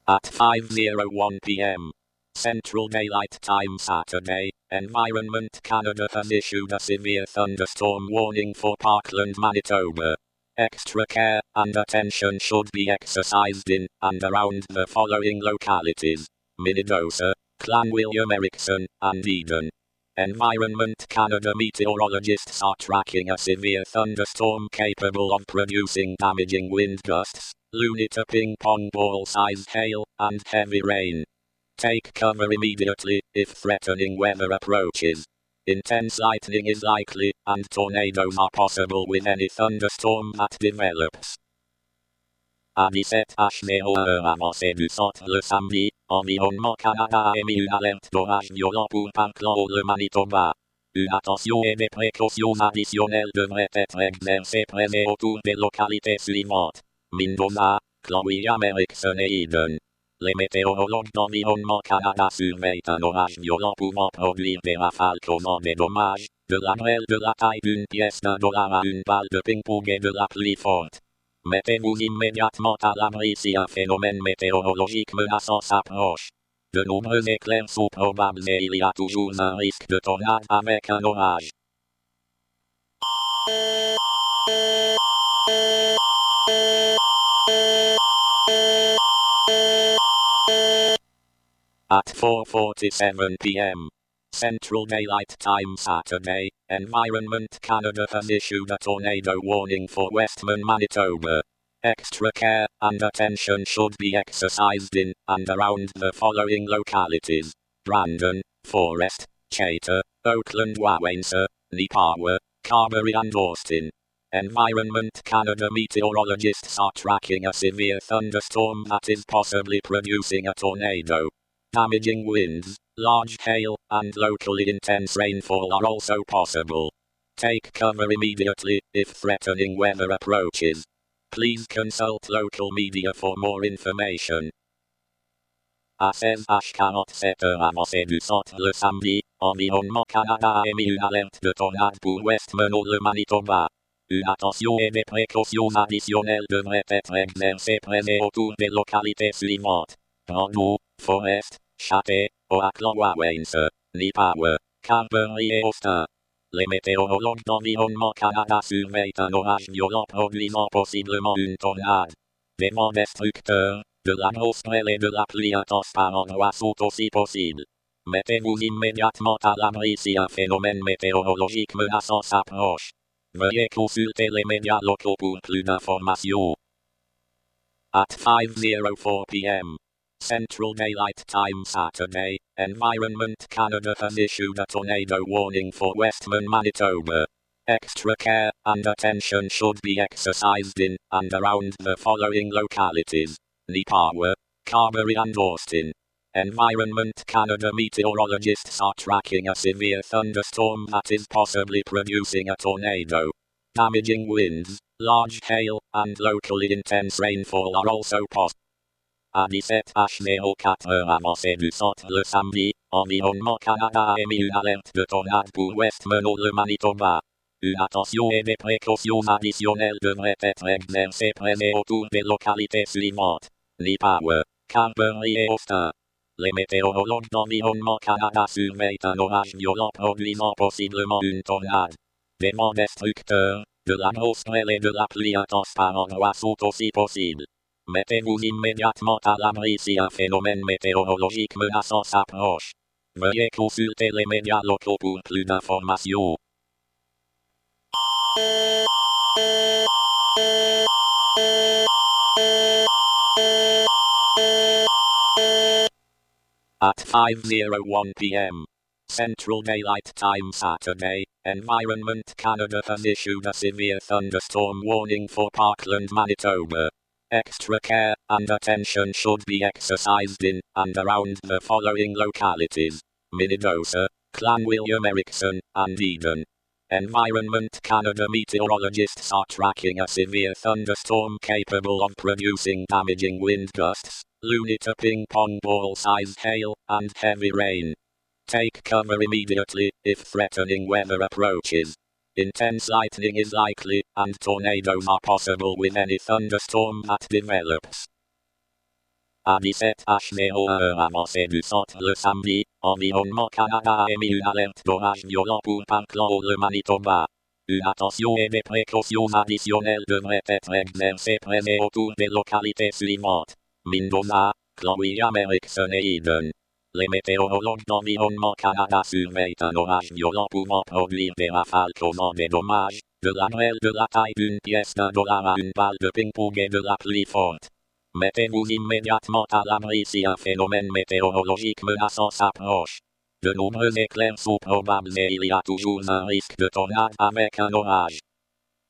At 5:01 p.m. Central Daylight Time Saturday, Environment Canada has issued a severe thunderstorm warning for Parkland, Manitoba. Extra care and attention should be exercised in and around the following localities: Minnedosa, Clan William Erickson, and Eden. Environment Canada meteorologists are tracking a severe thunderstorm capable of producing damaging wind gusts, Lunita ping pong ball-sized hail, and heavy rain. Take cover immediately if threatening weather approaches. Intense lightning is likely, and tornadoes are possible with any thunderstorm that develops. À 17h avancé du centre le samedi, Environnement Canada a émis une alerte d'orage violent pour Parkland le Manitoba. Une attention et des précautions additionnelles devraient être exercées près et autour des localités suivantes: Mendoza, Clan William Erickson et Eden. Les météorologues d'Environnement Canada surveillent un orage violent pouvant produire des rafales causant des dommages, de la grêle de la taille d'une pièce $1 à une balle de ping-pong et de la pluie forte. Mettez-vous immédiatement à l'abri si un phénomène météorologique menaçant s'approche. De nombreux éclairs sont probables et il y a toujours un risque de tornade avec un orage. At 4:47 p.m. Central Daylight Time Saturday, Environment Canada has issued a tornado warning for Westman, Manitoba. Extra care and attention should be exercised in and around the following localities: Brandon, Forest, Chater, Oakland, Wawensee, Neepawa, Carberry and Austin. Environment Canada meteorologists are tracking a severe thunderstorm that is possibly producing a tornado. Damaging winds, large hail, and locally intense rainfall are also possible. Take cover immediately if threatening weather approaches. Please consult local media for more information. À 16h47 avancé du centre le samedi, Environnement Canada a émis une alerte de tornade pour Westman le Manitoba. Une attention et des précautions additionnelles devraient être exercées près et autour des localités suivantes: Brandon, Forest, Chater, Oakland, Wawensee, Neepawa, Carberry et Austin. Les météorologues d'Environnement Canada surveillent un orage violent produisant possiblement une tornade. Des vents destructeurs, de la grosse grêle et de la pluie intense par endroits sont aussi possibles. Mettez-vous immédiatement à l'abri si un phénomène météorologique menaçant s'approche. Veuillez consulter les médias locaux pour plus d'informations. At 5:04 p.m. Central Daylight Time Saturday, Environment Canada has issued a tornado warning for Westman, Manitoba. Extra care and attention should be exercised in and around the following localities: Neepawa, Carberry and Austin. Environment Canada meteorologists are tracking a severe thunderstorm that is possibly producing a tornado. Damaging winds, large hail, and locally intense rainfall are also possible. À 17h04 avancé du centre le samedi, Environnement Canada a émis une alerte de tornade pour Westman le Manitoba. Une attention et des précautions additionnelles devraient être exercées près et autour des localités suivantes: Neepawa, Carberry et Austin. Les météorologues d'Environnement Canada surveillent un orage violent produisant possiblement une tornade. Des vents destructeurs, de la grosse grêle et de la pluie intense par endroits sont aussi possibles. Mettez-vous immédiatement à l'abri si un phénomène météorologique menaçant s'approche. Veuillez consulter les médias locaux pour plus d'informations. At 5:01 p.m. Central Daylight Time Saturday, Environment Canada has issued a severe thunderstorm warning for Parkland, Manitoba. Extra care and attention should be exercised in and around the following localities: Minnedosa, Clan William Erickson, and Eden. Environment Canada meteorologists are tracking a severe thunderstorm capable of producing damaging wind gusts, Lunita ping pong ball-sized hail, and heavy rain. Take cover immediately if threatening weather approaches. Intense lightning is likely, and tornadoes are possible with any thunderstorm that develops. À 17h heure avancée du centre le samedi, Environnement Canada a émis une alerte d'orage violent pour Parkland le Manitoba. Une attention et des précautions additionnelles devraient être exercées près et autour des localités suivantes: Mendoza, Clan William, Erickson et Eden. Les météorologues d'Environnement Canada surveillent un orage violent pouvant produire des rafales causant des dommages, de la grêle de la taille d'une pièce $1 à une balle de ping-pong et de la pluie forte. Mettez-vous immédiatement à l'abri si un phénomène météorologique menaçant s'approche. De nombreux éclairs sont probables et il y a toujours un risque de tornade avec un orage.